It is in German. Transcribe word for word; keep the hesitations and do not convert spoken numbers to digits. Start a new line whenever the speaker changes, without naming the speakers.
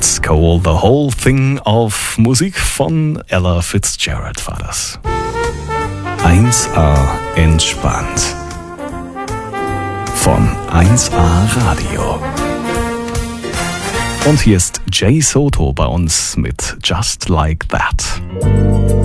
It's Cold, the whole thing auf Musik von Ella Fitzgerald war das. eins A entspannt. Von eins A Radio. Und hier ist Jay Soto bei uns mit Just Like That.